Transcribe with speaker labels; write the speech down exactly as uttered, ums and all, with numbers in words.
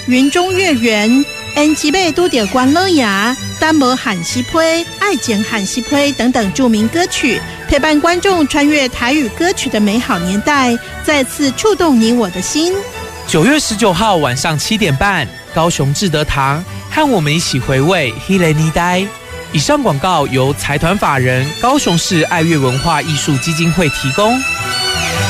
Speaker 1: 云中月圆，因吉贝都点关乐牙、丹摩喊西呸、爱简喊西呸等等著名歌曲，陪伴观众穿越台语歌曲的美好年代，再次触动你我的心。
Speaker 2: 九月十九号晚上七点半，高雄志德堂，和我们一起回味迄个年代。以上广告由财团法人高雄市爱乐文化艺术基金会提供。